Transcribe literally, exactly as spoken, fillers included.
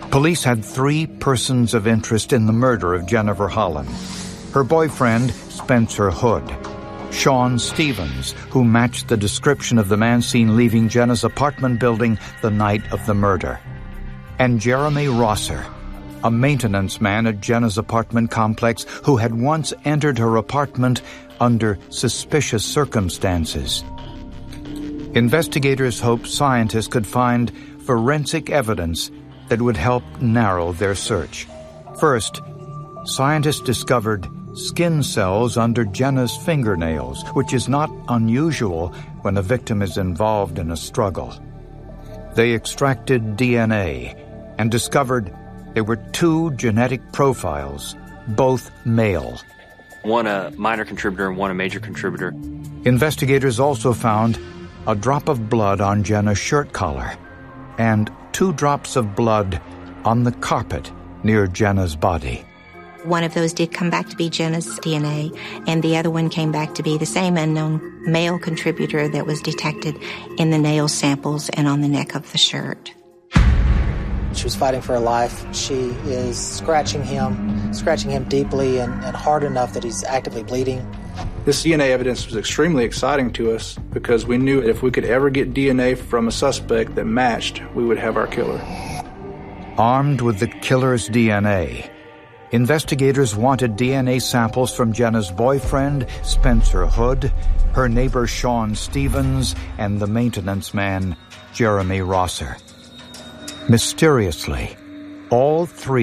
Police had three persons of interest in the murder of Jennifer Holland. Her boyfriend, Spencer Hood; Sean Stevens, who matched the description of the man seen leaving Jenna's apartment building the night of the murder; and Jeremy Rosser, a maintenance man at Jenna's apartment complex who had once entered her apartment under suspicious circumstances. Investigators hoped scientists could find forensic evidence that would help narrow their search. First, scientists discovered skin cells under Jenna's fingernails, which is not unusual when a victim is involved in a struggle. They extracted D N A and discovered there were two genetic profiles, both male. One a minor contributor and one a major contributor. Investigators also found a drop of blood on Jenna's shirt collar and two drops of blood on the carpet near Jenna's body. One of those did come back to be Jenna's D N A, and the other one came back to be the same unknown male contributor that was detected in the nail samples and on the neck of the shirt. She was fighting for her life. She is scratching him, scratching him deeply and, and hard enough that he's actively bleeding. This D N A evidence was extremely exciting to us because we knew that if we could ever get D N A from a suspect that matched, we would have our killer. Armed with the killer's D N A, investigators wanted D N A samples from Jenna's boyfriend, Spencer Hood, her neighbor Sean Stevens, and the maintenance man, Jeremy Rosser. Mysteriously, all three